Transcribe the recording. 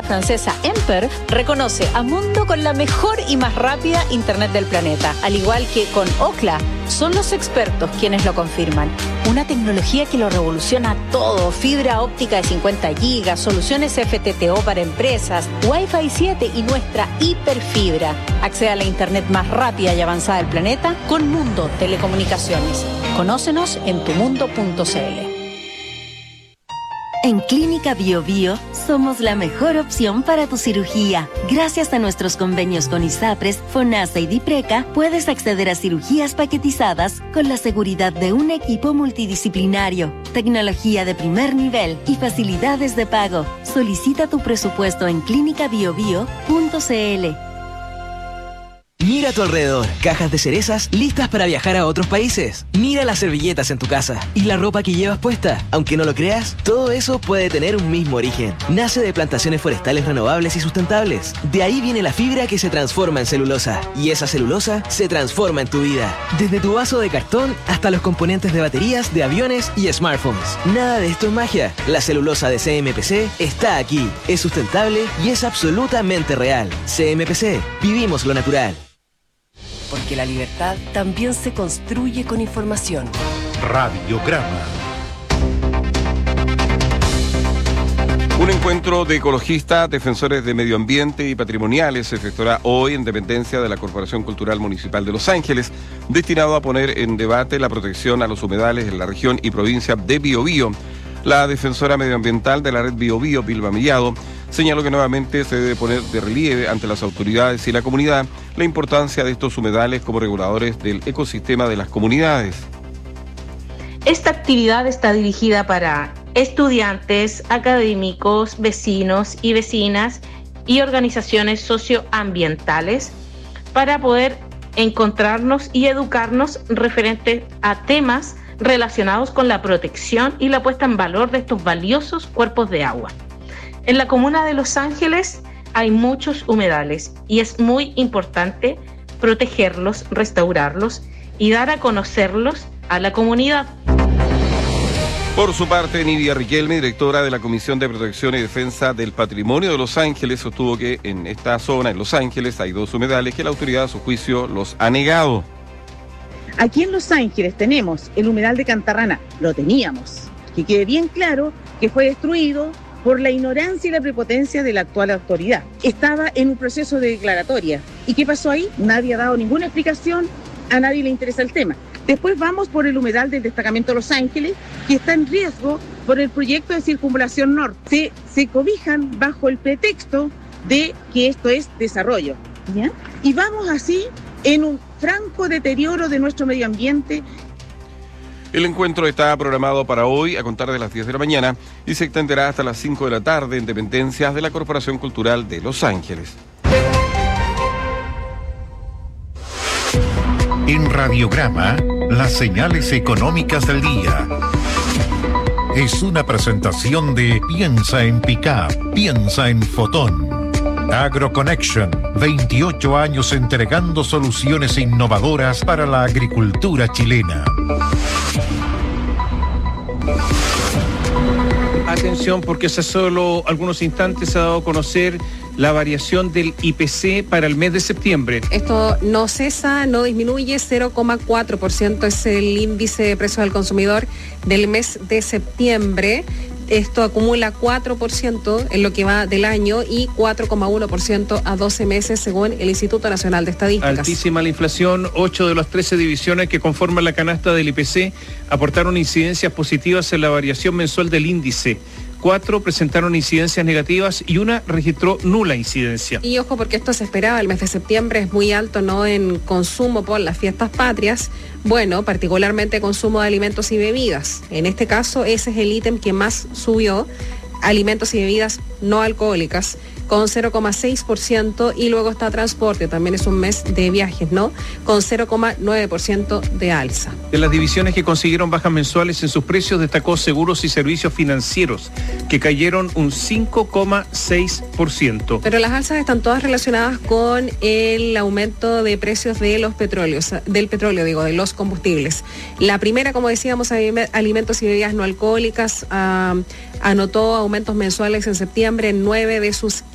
francesa Emper reconoce a Mundo con la mejor y más rápida internet del planeta. Al igual que con Ookla, son los expertos quienes lo confirman. Una tecnología que lo revoluciona todo. Fibra óptica de 50 gigas, soluciones FTTO para empresas, Wi-Fi 7 y nuestra hiperfibra. Accede a la internet más rápida y avanzada del planeta con Mundo Telecomunicaciones. Conócenos en tumundo.cl. En Clínica Bio Bio somos la mejor opción para tu cirugía. Gracias a nuestros convenios con ISAPRES, FONASA y DIPRECA, puedes acceder a cirugías paquetizadas con la seguridad de un equipo multidisciplinario, tecnología de primer nivel y facilidades de pago. Solicita tu presupuesto en clinicabiobio.cl. Mira a tu alrededor, cajas de cerezas listas para viajar a otros países. Mira las servilletas en tu casa y la ropa que llevas puesta. Aunque no lo creas, todo eso puede tener un mismo origen. Nace de plantaciones forestales renovables y sustentables. De ahí viene la fibra que se transforma en celulosa. Y esa celulosa se transforma en tu vida. Desde tu vaso de cartón hasta los componentes de baterías, de aviones y smartphones. Nada de esto es magia. La celulosa de CMPC está aquí. Es sustentable y es absolutamente real. CMPC, vivimos lo natural. Porque la libertad también se construye con información. Radiograma. Un encuentro de ecologistas, defensores de medio ambiente y patrimoniales se efectuará hoy en dependencia de la Corporación Cultural Municipal de Los Ángeles, destinado a poner en debate la protección a los humedales en la región y provincia de Biobío. La defensora medioambiental de la red Biobío, Vilma Mellado, señaló que nuevamente se debe poner de relieve ante las autoridades y la comunidad la importancia de estos humedales como reguladores del ecosistema de las comunidades. Esta actividad está dirigida para estudiantes, académicos, vecinos y vecinas y organizaciones socioambientales para poder encontrarnos y educarnos referente a temas relacionados con la protección y la puesta en valor de estos valiosos cuerpos de agua. En la comuna de Los Ángeles hay muchos humedales y es muy importante protegerlos, restaurarlos y dar a conocerlos a la comunidad. Por su parte, Nidia Riquelme, directora de la Comisión de Protección y Defensa del Patrimonio de Los Ángeles, sostuvo que en esta zona, en Los Ángeles, hay 2 humedales que la autoridad, a su juicio, los ha negado. Aquí en Los Ángeles tenemos el humedal de Cantarrana, lo teníamos, que quede bien claro que fue destruido por la ignorancia y la prepotencia de la actual autoridad. Estaba en un proceso de declaratoria. ¿Y qué pasó ahí? Nadie ha dado ninguna explicación, a nadie le interesa el tema. Después vamos por el humedal del destacamento de Los Ángeles, que está en riesgo por el proyecto de circunvalación norte. Se cobijan bajo el pretexto de que esto es desarrollo, ¿ya? Y vamos así en un franco deterioro de nuestro medio ambiente. El encuentro está programado para hoy a contar de las 10 de la mañana y se extenderá hasta las 5 de la tarde en dependencias de la Corporación Cultural de Los Ángeles. En Radiograma, las señales económicas del día. Es una presentación de Piensa en Pickup, piensa en Fotón. AgroConnection, 28 años entregando soluciones innovadoras para la agricultura chilena. Atención, porque hace solo algunos instantes se ha dado a conocer la variación del IPC para el mes de septiembre. Esto no cesa, no disminuye, 0,4% es el índice de precios al consumidor del mes de septiembre. Esto acumula 4% en lo que va del año y 4,1% a 12 meses según el Instituto Nacional de Estadísticas. Altísima la inflación, 8 de las 13 divisiones que conforman la canasta del IPC aportaron incidencias positivas en la variación mensual del índice. 4 presentaron incidencias negativas y una registró nula incidencia. Y ojo, porque esto se esperaba, el mes de septiembre es muy alto, ¿no?, en consumo por las fiestas patrias, bueno, particularmente consumo de alimentos y bebidas. En este caso, ese es el ítem que más subió, alimentos y bebidas no alcohólicas, con 0,6%, y luego está transporte, también es un mes de viajes, ¿no?, con 0,9% de alza. De las divisiones que consiguieron bajas mensuales en sus precios, destacó seguros y servicios financieros, que cayeron un 5,6%. Pero las alzas están todas relacionadas con el aumento de precios de los petróleos, del petróleo, de los combustibles. La primera, como decíamos, alimentos y bebidas no alcohólicas, anotó aumentos mensuales en septiembre en 9 de sus